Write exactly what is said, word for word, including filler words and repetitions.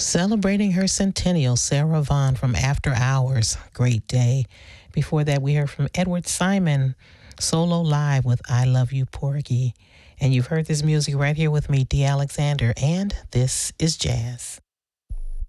Celebrating her centennial, Sarah Vaughan from After Hours, great day. Before that, we heard from Edward Simon, solo live with I Love You, Porgy. And you've heard this music right here with me, Dee Alexander, and this is Jazz.